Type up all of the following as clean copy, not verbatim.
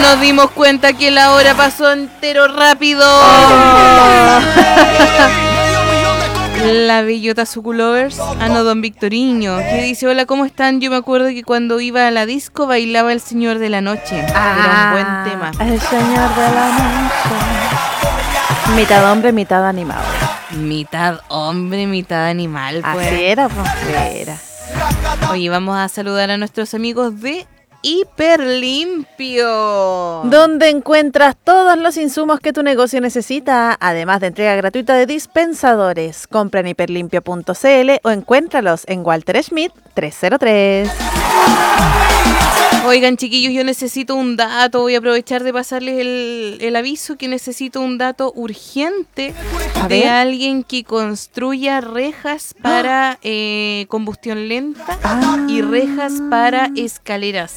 nos dimos cuenta que la hora pasó entero rápido. La bellota Suculovers, no, don Victoriño, que dice: hola, ¿cómo están? Yo me acuerdo que cuando iba a la disco bailaba El Señor de la Noche. Era un buen tema. El Señor de la Noche. Mitad hombre, mitad animal. Mitad hombre, mitad animal, pues. Así era, pues. Era. Oye, vamos a saludar a nuestros amigos de Hiperlimpio, donde encuentras todos los insumos que tu negocio necesita, además de entrega gratuita de dispensadores. Compra en hiperlimpio.cl o encuéntralos en Walter Schmidt 303. Oigan, chiquillos, yo necesito un dato. Voy a aprovechar de pasarles el aviso que necesito un dato urgente de alguien que construya rejas para combustión lenta y rejas para escaleras.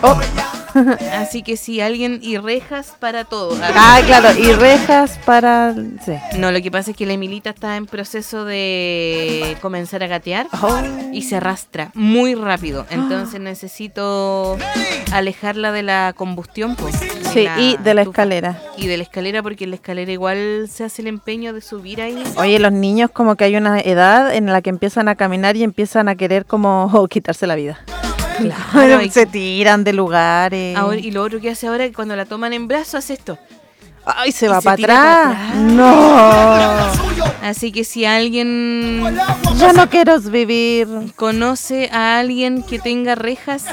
Así que sí, alguien y rejas para todo. Claro, y rejas para... Sí. No, lo que pasa es que la Emilita está en proceso de comenzar a gatear y se arrastra muy rápido. Entonces necesito alejarla de la combustión, pues. Sí, y de la escalera. Y de la escalera, porque en la escalera igual se hace el empeño de subir ahí. Oye, los niños como que hay una edad en la que empiezan a caminar y empiezan a querer como quitarse la vida. Claro, se tiran de lugares. Ahora, y lo otro que hace ahora es que cuando la toman en brazos hace esto. ¡Ay, se va para atrás! ¡No! Así que si alguien... Ya no quiero vivir. ¿Conoce a alguien que tenga rejas?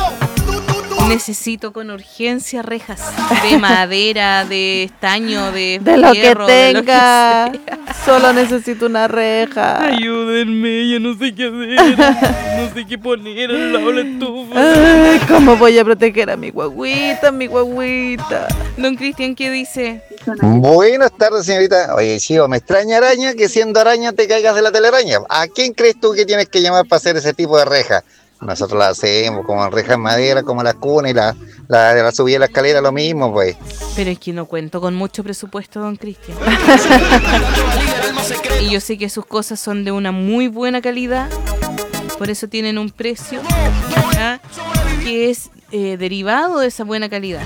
Necesito con urgencia rejas de madera, de estaño, de lo fierro, que tenga. De lo que sea. Solo necesito una reja. Ayúdenme, yo no sé qué hacer. No sé qué poner al lado de la estufa. Ay, ¿cómo voy a proteger a mi guagüita, mi guagüita? Don Cristian, ¿qué dice? Buenas tardes, señorita. Oye, chico, me extraña araña que siendo araña te caigas de la telaraña. ¿A quién crees tú que tienes que llamar para hacer ese tipo de reja? Nosotros la hacemos como rejas en madera, como las cunas y la subida de la escalera, lo mismo, pues. Pero es que no cuento con mucho presupuesto, don Cristian. Y yo sé que sus cosas son de una muy buena calidad, por eso tienen un precio que es derivado de esa buena calidad.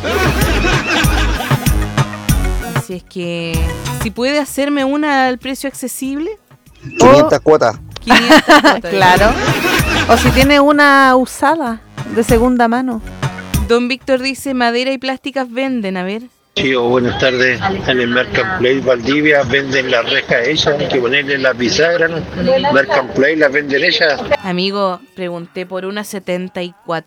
Así es que, si puede hacerme una al precio accesible. 500 cuotas. 500 cuotas. Claro. O si tiene una usada de segunda mano. Don Víctor dice: madera y plásticas venden, a ver. Chío, buenas tardes. En el Mercanplay Valdivia venden las rejas hechas, hay que ponerle la bisagra, ¿no? Mercanplay las venden ellas. Amigo, pregunté por una 74